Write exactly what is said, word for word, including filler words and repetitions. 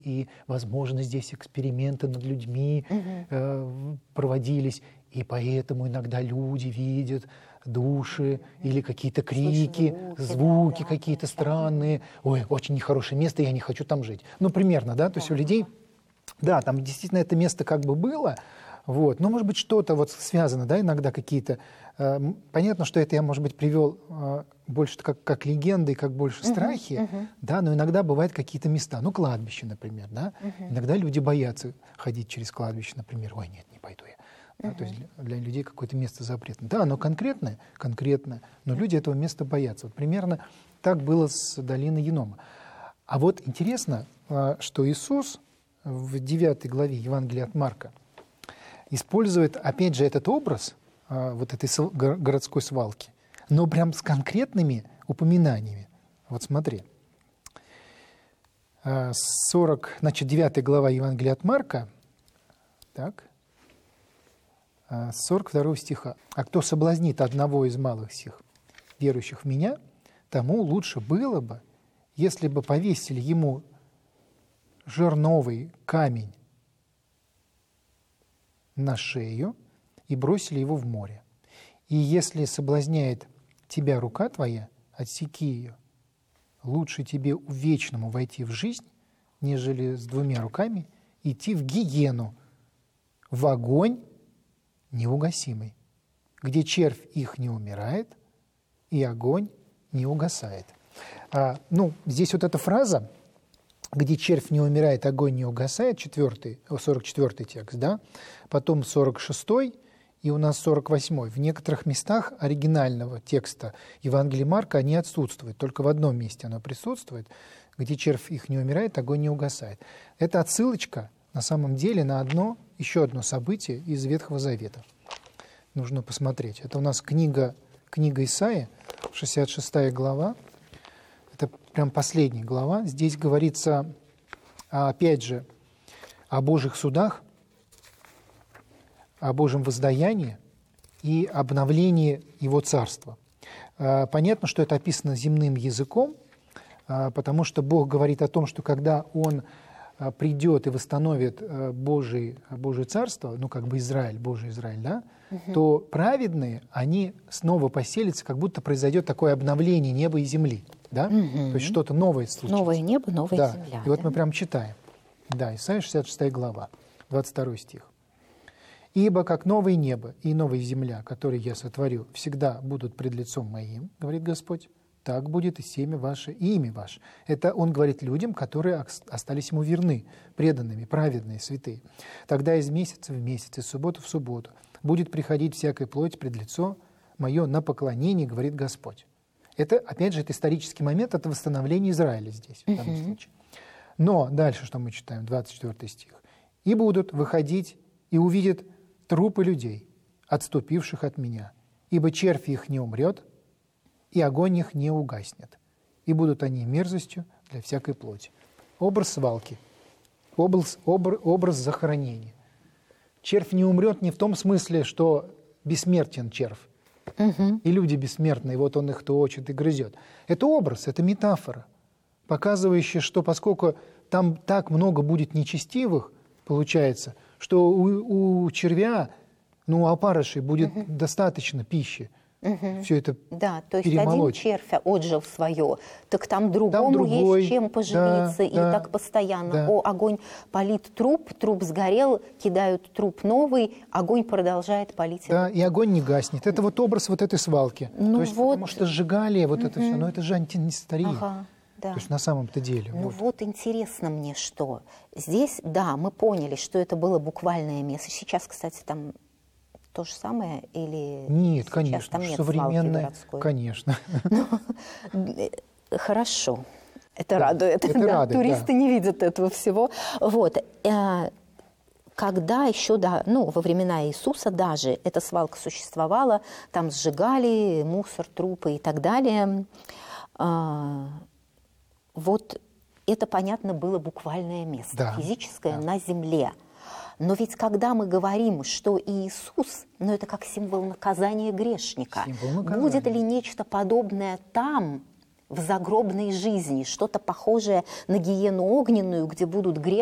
и, возможно, здесь эксперименты над людьми Мгм. э, проводились, и поэтому иногда люди видят души или какие-то крики, звуки, звуки, да, да, какие-то да. странные. Ой, очень нехорошее место, я не хочу там жить. Ну, примерно, да, то есть у людей, да, там действительно это место как бы было, вот, но, может быть, что-то вот связано, да, иногда какие-то. э, м, Понятно, что это я, может быть, привел э, больше как, как легенды, как больше страхи, мгм. да, но иногда бывают какие-то места, ну, кладбище, например, да, Мгм. иногда люди боятся ходить через кладбище, например, ой, нет, не пойду я. Да, то есть для, для людей какое-то место запретное. Да, оно конкретное, конкретное, но люди этого места боятся. Вот примерно так было с долиной Енома. А вот интересно, а, что Иисус в девятой главе Евангелия от Марка использует, опять же, этот образ а, вот этой св- го- городской свалки, но прям с конкретными упоминаниями. Вот смотри. А, сорок, значит, девятая глава Евангелия от Марка, так, а, с сорок второго стиха. «А кто соблазнит одного из малых сих, верующих в Меня, тому лучше было бы, если бы повесили ему жерновый камень на шею и бросили его в море. И если соблазняет тебя рука твоя, отсеки ее. Лучше тебе вечному войти в жизнь, нежели с двумя руками идти в гиену, в огонь неугасимый, где червь их не умирает, и огонь не угасает». А, ну, здесь вот эта фраза, где червь не умирает, огонь не угасает, четвёртый, сорок четвёртый текст, да? Потом сорок шестой и у нас сорок восьмой. В некоторых местах оригинального текста Евангелия Марка они отсутствуют, только в одном месте оно присутствует, где червь их не умирает, огонь не угасает. Это отсылочка на самом деле на одно, еще одно событие из Ветхого Завета. Нужно посмотреть. Это у нас книга, книга Исаии, шестьдесят шестая глава. Это прям последняя глава. Здесь говорится, опять же, о Божьих судах, о Божьем воздаянии и обновлении Его Царства. Понятно, что это описано земным языком, потому что Бог говорит о том, что когда Он придет и восстановит Божие, Божие Царство, ну как бы Израиль, Божий Израиль, да, угу. то праведные, они снова поселятся, как будто произойдет такое обновление неба и земли. Да? Угу. То есть что-то новое случится. Новое небо, новая да. земля. И вот да? мы прям читаем. Да, Исайя шестьдесят шестая глава, двадцать второй стих. «Ибо как новое небо и новая земля, которые я сотворю, всегда будут пред лицом моим, говорит Господь, так будет и семя ваше, и имя ваше». Это он говорит людям, которые остались ему верны, преданными, праведные, святые. «Тогда из месяца в месяц, из субботы в субботу будет приходить всякая плоть пред лицо мое на поклонение, говорит Господь». Это, опять же, это исторический момент, это восстановление Израиля здесь, в данном uh-huh. случае. Но дальше, что мы читаем, двадцать четвёртый стих. «И будут выходить, и увидят трупы людей, отступивших от меня, ибо червь их не умрет, и огонь их не угаснет, и будут они мерзостью для всякой плоти». Образ свалки, образ, образ, образ захоронения. Червь не умрет не в том смысле, что бессмертен червь, угу. и люди бессмертные, вот он их точит и грызет. Это образ, это метафора, показывающая, что поскольку там так много будет нечестивых, получается, что у, у червя, ну, у опарышей будет угу. достаточно пищи. Угу. Все это да, то есть перемолоть. Один червь отжил свое, так там другому там другой, есть чем поживиться, да, и да, так постоянно. Да. О, огонь палит труп, труп сгорел, кидают труп новый, огонь продолжает палить. Да, и огонь не гаснет. Это вот образ вот этой свалки. Ну то есть, вот. потому что сжигали вот угу. это все, но это же антинестария. Ага. Да. То есть на самом-то деле. Ну вот. вот интересно мне, что здесь, да, мы поняли, что это было буквальное место. Сейчас, кстати, там то же самое или нет, сейчас конечно, там нет современное, городской? Конечно. Хорошо, это да, радует. Это да, радует туристы да. не видят этого всего. Вот. Когда еще, да, ну, во времена Иисуса даже эта свалка существовала, там сжигали мусор, трупы и так далее. Вот это, понятно, было буквальное место, да, физическое да. на земле. Но ведь когда мы говорим, что Иисус, ну это как символ наказания грешника, символ наказания. Будет ли нечто подобное там, в загробной жизни, что-то похожее на гиену огненную, где будут грешники,